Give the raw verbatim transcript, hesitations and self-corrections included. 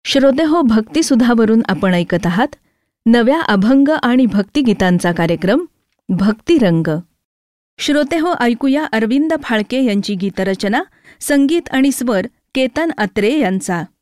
श्रोतेहो, भक्तिसुधावरून आपण ऐकत आहात नव्या अभंग आणि भक्तिगीतांचा कार्यक्रम भक्तिरंग. श्रोतेहो, ऐकूया अरविंद फाळके यांची गीतरचना, संगीत आणि स्वर केतन अत्रे यांचा.